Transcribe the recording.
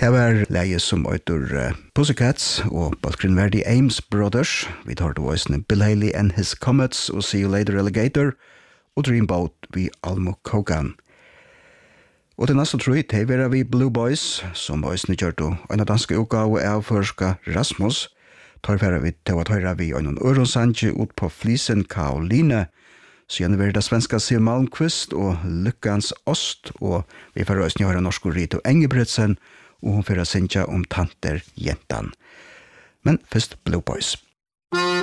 Det var leie som øyter Pussycats og balkren var The Ames Brothers. Vi tar til voisene Bill Haley and His Comets og See You Later Alligator og Dreamboat vi Almo Kogan. Og til neste tror jeg var vi Blue Boys som voisene gjør til en av danske utgave av førska Rasmus. Tar vi til at høyre vi en øronsange ut på Flisen Kaoline. Så gjerne vil det svenska Siv Malmqvist og Lykkans Ost og vi får også høre norsk Rito Engebretsen og hun får synge om tanter jentan. Men først Blue Boys.